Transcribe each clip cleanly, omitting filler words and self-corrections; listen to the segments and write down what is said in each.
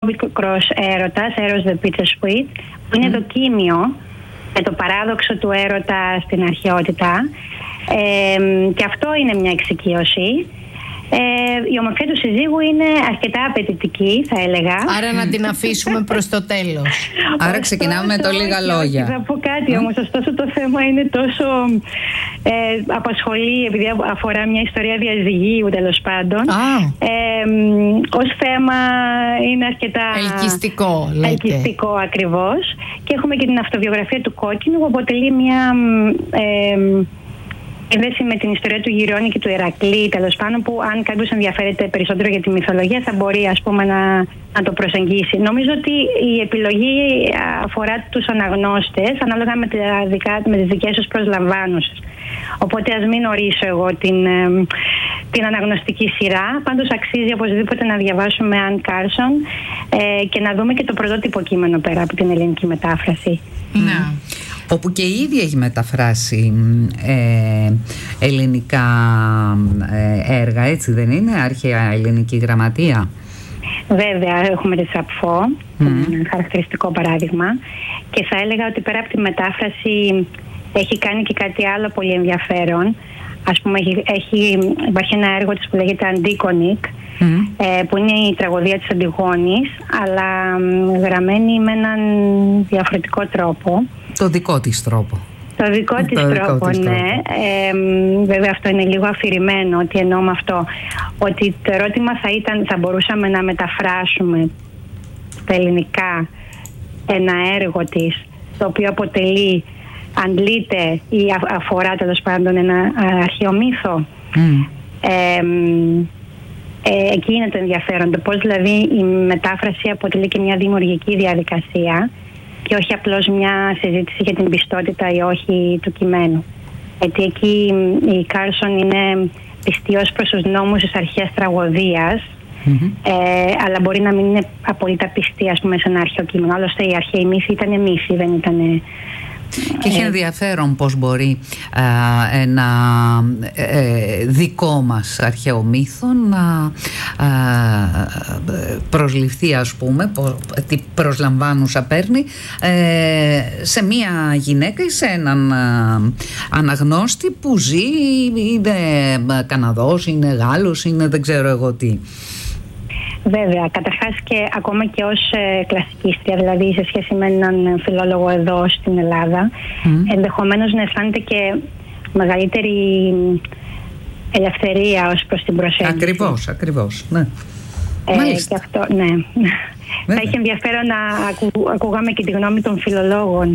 μικρός έρωτας, Eros the Bittersweet, που είναι δοκίμιο με το παράδοξο του έρωτα στην αρχαιότητα. Και αυτό είναι μια εξοικείωση. Η ομορφιά του συζύγου είναι αρκετά απαιτητική, θα έλεγα. Άρα να την αφήσουμε προς το τέλος. Άρα ξεκινάμε με το λίγα λόγια. Θα πω κάτι όμως, ωστόσο το θέμα είναι τόσο απασχολεί, επειδή αφορά μια ιστορία διαζυγίου τέλος πάντων. Ως θέμα είναι αρκετά ελκυστικό, ελκυστικό ακριβώς. Και έχουμε και την αυτοβιογραφία του Κόκκινου, που αποτελεί μια σύνδεση με την ιστορία του Γυραιώνη και του Ηρακλή, τέλος πάντων, που αν κάποιος ενδιαφέρεται περισσότερο για τη μυθολογία θα μπορεί, ας πούμε, να το προσεγγίσει. Νομίζω ότι η επιλογή αφορά τους αναγνώστες ανάλογα με τις δικές τους προσλαμβάνωσες. Οπότε ας μην ορίσω εγώ την αναγνωστική σειρά. Πάντως αξίζει οπωσδήποτε να διαβάσουμε Anne Carson και να δούμε και το πρωτότυπο κείμενο πέρα από την ελληνική μετάφραση. Ναι. Όπου και η ίδια έχει μεταφράσει ελληνικά έργα, έτσι δεν είναι, αρχαία ελληνική γραμματεία? Βέβαια, έχουμε τη Σαπφό, ένα χαρακτηριστικό παράδειγμα, και θα έλεγα ότι πέρα από τη μετάφραση έχει κάνει και κάτι άλλο πολύ ενδιαφέρον. Ας πούμε, υπάρχει ένα έργο της που λέγεται Αντίκονικ, που είναι η τραγωδία της Αντιγόνης, αλλά γραμμένη με έναν διαφορετικό τρόπο. Το δικό της τρόπο. Το δικό της τρόπο, ναι. Βέβαια αυτό είναι λίγο αφηρημένο, ότι εννοώ με αυτό. Ότι το ερώτημα θα ήταν, θα μπορούσαμε να μεταφράσουμε στα ελληνικά ένα έργο της, το οποίο αντλείται ή αφορά τέλος πάντων ένα αρχαίο μύθο. Εκεί είναι το ενδιαφέρον, το πώς δηλαδή η μετάφραση αποτελεί και μια δημιουργική διαδικασία και όχι απλώς μια συζήτηση για την πιστότητα ή όχι του κειμένου. Γιατί εκεί η Κάρσον είναι πιστή ως προς τους νόμους της αρχαίας τραγωδίας, αλλά μπορεί να μην είναι απολύτως πιστή, ας πούμε, σε ένα αρχαίο κείμενο. Άλλωστε οι αρχαίοι μύθοι ήταν μύθοι, δεν ήταν. Και έχει ενδιαφέρον πώς μπορεί ένα δικό μας αρχαίο μύθο να προσληφθεί, ας πούμε, τι προσλαμβάνουσα παίρνει σε μία γυναίκα ή σε έναν αναγνώστη που ζει, είναι Καναδός, είναι Γάλλος, είναι δεν ξέρω εγώ τι. Βέβαια, καταρχάς και ακόμα και ως κλασικίστρια, δηλαδή σε σχέση με έναν φιλόλογο εδώ στην Ελλάδα, ενδεχομένως να αισθάνεται και μεγαλύτερη ελευθερία ως προς την προσέγγιση. Ακριβώς, ναι. Και αυτό, ναι. Θα έχει ενδιαφέρον να ακούγαμε και τη γνώμη των φιλολόγων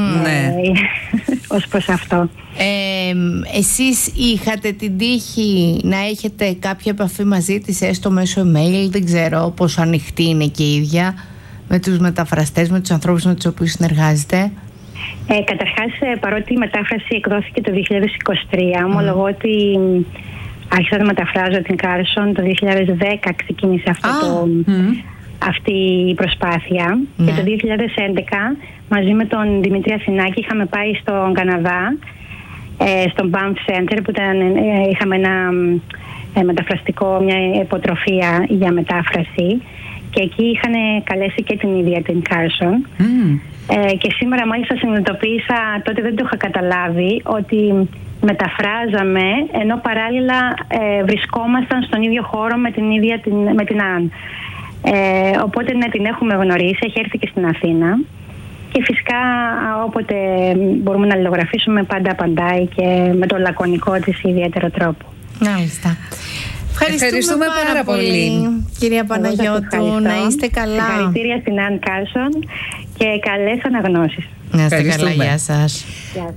ως προς αυτό. Εσείς είχατε την τύχη να έχετε κάποια επαφή μαζί της, έστω μέσω email, δεν ξέρω πόσο ανοιχτή είναι και η ίδια με τους μεταφραστές, με τους ανθρώπους με τους οποίους συνεργάζεται? Καταρχάς, παρότι η μετάφραση εκδόθηκε το 2023, ομολογώ ότι άρχισα να μεταφράζω την Κάρσον το 2010, ξεκίνησε αυτή η προσπάθεια. Και το 2011 μαζί με τον Δημήτρη Αθηνάκη είχαμε πάει στον Καναδά, στον Banff Center, που είχαμε ένα μεταφραστικό, μια υποτροφία για μετάφραση, και εκεί είχαν καλέσει και την ίδια την Κάρσον. Και σήμερα μάλιστα συνειδητοποίησα, τότε δεν το είχα καταλάβει, ότι μεταφράζαμε ενώ παράλληλα βρισκόμασταν στον ίδιο χώρο με την Άν. Οπότε ναι, την έχουμε γνωρίσει, έχει έρθει και στην Αθήνα και φυσικά όποτε μπορούμε να αλληλογραφήσουμε πάντα απαντάει και με τον λακωνικό της ιδιαίτερο τρόπο. Μάλιστα. Ευχαριστούμε πάρα πολύ, κυρία Παναγιώτου. Να είστε καλά. Συγχαρητήρια στην Anne Carson και καλές αναγνώσεις. Να είστε καλά, γεια σας.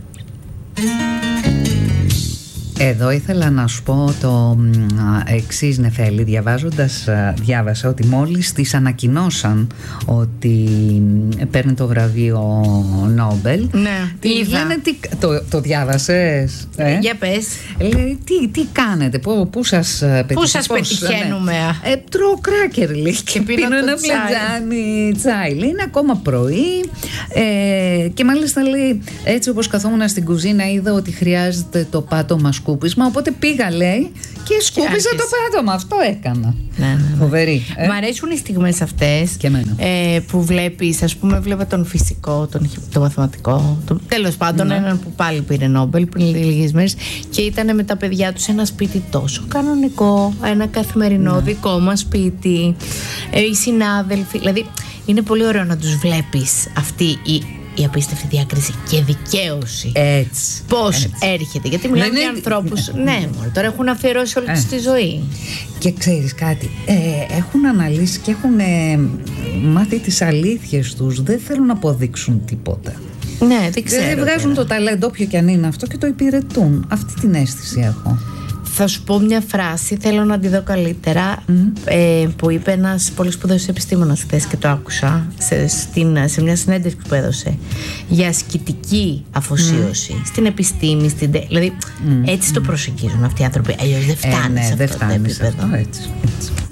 Εδώ ήθελα να σου πω το εξής, Νεφέλη. Διάβασα ότι μόλις της ανακοινώσαν ότι παίρνει το βραβείο Νόμπελ. Ναι, λένε, το διάβασες? Για πες. Λέει, τι κάνετε, πού σας πετυχαίνουμε? Τρώω κράκερ, λέει, και πίνω ένα πλετζάνι τσάι. Λέει, είναι ακόμα πρωί και μάλιστα λέει, έτσι όπως καθόμουν στην κουζίνα είδα ότι χρειάζεται το πάτωμα σκούφου σκούπισμα. Οπότε πήγα, λέει, και σκούπιζα το πάτωμα. Αυτό έκανα. Ναι. Φοβερή. Μ' αρέσουν οι στιγμές αυτές που βλέπεις, ας πούμε, βλέπα τον φυσικό, τον μαθηματικό, τέλος πάντων έναν που πάλι πήρε Νόμπελ πριν λίγες μέρες και ήταν με τα παιδιά του σε ένα σπίτι τόσο κανονικό, ένα καθημερινό δικό μας σπίτι, οι συνάδελφοι. Δηλαδή είναι πολύ ωραίο να τους βλέπεις αυτή η απίστευτη διάκριση και δικαίωση. Έτσι. Πώς έρχεται. Γιατί μιλάμε για ανθρώπους. Ναι, τώρα έχουν αφιερώσει όλη τους τη ζωή. Και ξέρεις κάτι, έχουν αναλύσει και έχουν μάθει τις αλήθειες τους. Δεν θέλουν να αποδείξουν τίποτα. Ναι, δεν ξέρω. Δηλαδή βγάζουν το ταλέντο, όποιο και αν είναι αυτό, και το υπηρετούν. Αυτή την αίσθηση έχω. Θα σου πω μια φράση, θέλω να τη δω καλύτερα, που είπε ένας πολύ σπουδαίος επιστήμονας χθες και το άκουσα σε μια συνέντευξη που έδωσε για ασκητική αφοσίωση στην επιστήμη, δηλαδή έτσι το προσεγγίζουν αυτοί οι άνθρωποι, αλλιώς δεν φτάνει σε αυτό το επίπεδο. Έτσι.